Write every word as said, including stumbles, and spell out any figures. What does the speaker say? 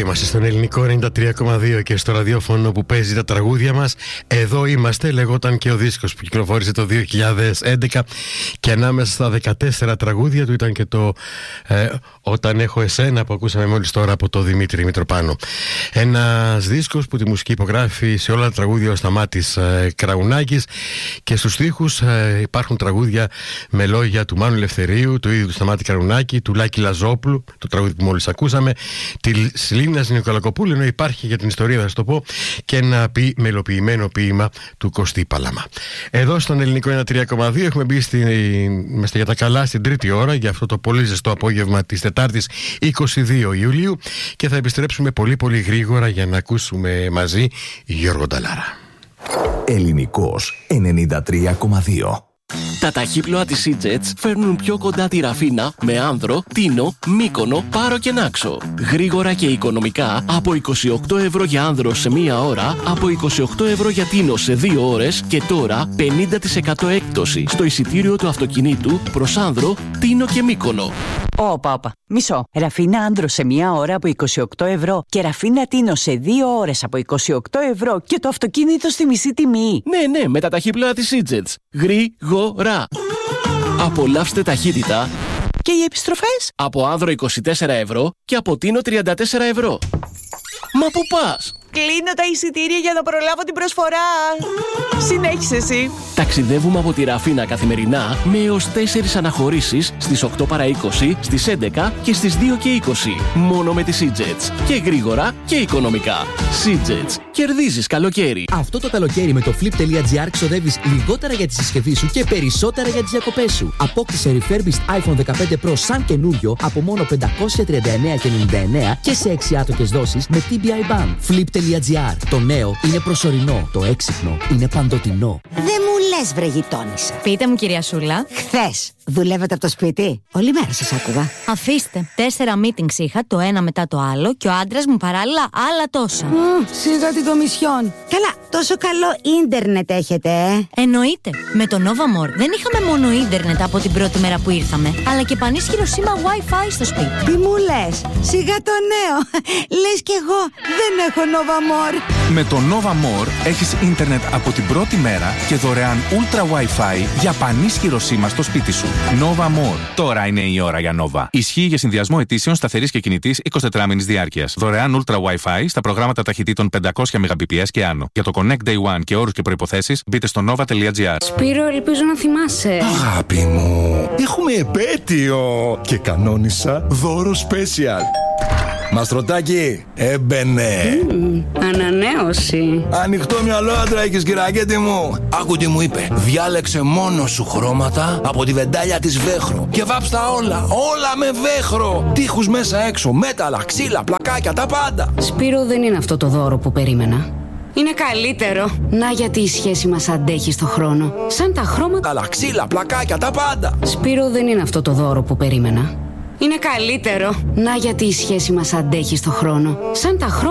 είμαστε στον ελληνικό ενενήντα τρία κόμμα δύο και στο ραδιόφωνο που παίζει τα τραγούδια μας. Εδώ είμαστε, λεγόταν και ο δίσκος που κυκλοφόρησε το δύο χιλιάδες έντεκα και ανάμεσα στα δεκατέσσερα τραγούδια του ήταν και το ε, «Όταν έχω εσένα» που ακούσαμε μόλις τώρα από το Δημήτρη Μητροπάνο. Ένας δίσκος που τη μουσική υπογράφει σε όλα τα τραγούδια ο Σταμάτης ε, Κραουνάκης και στους στίχους ε, υπάρχουν τραγούδια με λόγια του Μάνου Ελευθερίου, του ίδιου του Σταμάτη Κραουνάκη, του Λάκη Λαζόπουλου, το τραγούδι που μόλις ακούσαμε, τη Λίνας Νικολακοπούλου, ενώ υπάρχει για την ιστορία, θα σας το πω, και ένα ποι, μελοποιημένο ποίημα του Κωστή Παλαμά. Εδώ στον ελληνικό ενενήντα τρία κόμμα δύο έχουμε μπει στη, είμαστε για τα καλά στην τρίτη ώρα για αυτό το πολύ ζεστό απόγευμα της Τετάρτης είκοσι δύο Ιουλίου και θα επιστρέψουμε πολύ πολύ γρήγορα για να ακούσουμε μαζί Γιώργο Νταλάρα. Ελληνικός ενενήντα τρία κόμμα δύο. Τα ταχύπλοα της Seajets φέρνουν πιο κοντά τη Ραφίνα με Άνδρο, Τίνο, Μύκονο, Πάρο και Νάξο. Γρήγορα και οικονομικά από είκοσι οκτώ ευρώ για Άνδρο σε μία ώρα, από είκοσι οκτώ ευρώ για Τίνο σε δύο ώρες και τώρα πενήντα τοις εκατό έκπτωση στο εισιτήριο του αυτοκινήτου προς Άνδρο, Τίνο και Μύκονο. Όπα, όπα. Μισό. Ραφίνα Άνδρο σε μία ώρα από είκοσι οκτώ ευρώ και Ραφίνα Τίνο σε δύο ώρες από είκοσι οκτώ ευρώ και το αυτοκίνητο στη μισή τιμή. Ναι, ναι, με τα ταχύπλοα της Seajets. Γρήγορα. Απολαύστε ταχύτητα. Και οι επιστροφές? Από Άνδρο είκοσι τέσσερα ευρώ και από Τίνο τριάντα τέσσερα ευρώ. Μα πού πας? Κλείνω τα εισιτήρια για να προλάβω την προσφορά. Συνέχισε εσύ. Ταξιδεύουμε από τη Ραφίνα καθημερινά με έως τέσσερις αναχωρήσεις στις οκτώ παρά είκοσι, στις έντεκα και στις δύο και είκοσι. Μόνο με τη Seajets. Και γρήγορα και οικονομικά. Seajets. Κερδίζεις καλοκαίρι. Αυτό το καλοκαίρι με το flip.gr ξοδεύεις λιγότερα για τη συσκευή σου και περισσότερα για τις διακοπές σου. Απόκτησε refurbished iPhone δεκαπέντε Pro σαν καινούριο από μόνο πεντακόσια τριάντα εννέα και ενενήντα εννέα και σε έξι άτοκες δόσεις με τι μπι άι Band. Flip.gr. Το νέο είναι προσωρινό. Το έξυπνο είναι παντοτινό. Δεν μου λες, βρε γειτόνισσα. Πείτε μου, κυρία Σούλα. Χθες δουλεύετε από το σπίτι? Όλη μέρα σας άκουγα. Αφήστε. Τέσσερα meetings είχα, το ένα μετά το άλλο, και ο άντρας μου παράλληλα άλλα τόσα. Mm, σιγά την κομισιόν. Καλά, τόσο καλό ίντερνετ έχετε, ε. Εννοείται. Με το Nova More δεν είχαμε μόνο ίντερνετ από την πρώτη μέρα που ήρθαμε, αλλά και πανίσχυρο σήμα Wi-Fi στο σπίτι. Τι μου λες? Σιγά το νέο. Λες κι εγώ δεν έχω Nova More. Με το Nova More έχεις ίντερνετ από την πρώτη μέρα και δωρεάν Ultra Wi-Fi για πανίσχυρο σήμα στο σπίτι σου. Nova More. Τώρα είναι η ώρα για Nova. Ισχύει για συνδυασμό ετήσεων σταθερής και κινητής εικοσιτετράμηνης διάρκειας. Δωρεάν Ultra Wi-Fi στα προγράμματα ταχυτήτων πεντακόσια μεγαμπιτ και άνω. Για το Connect Day One και όρους και προϋποθέσεις μπείτε στο nova.gr. Σπύρο, ελπίζω να θυμάσαι. Αγάπη μου, έχουμε επέτειο και κανόνισα δώρο special. Μαστρωτάκι, έμπαινε. Mm, ανανέωση. Ανοιχτό μυαλό άντρα έχεις, κυρακέτη μου. Άκου τι μου είπε. Διάλεξε μόνο σου χρώματα από τη βεντάλια της Βέχρο και βάψτα όλα, όλα με Βέχρο. Τείχους μέσα έξω, μέταλλα, ξύλα, πλακάκια, τα πάντα. Σπύρο, δεν είναι αυτό το δώρο που περίμενα. Είναι καλύτερο. Να γιατί η σχέση μας αντέχει στο χρόνο. Σαν τα χρώματα. Αλλά ξύλα, πλακάκια, τα πάντα. Σπύρο, δεν είναι αυτό το δώρο που περίμενα. Είναι καλύτερο. Να γιατί η σχέση μας αντέχει στο χρόνο. Σαν τα χρώματα.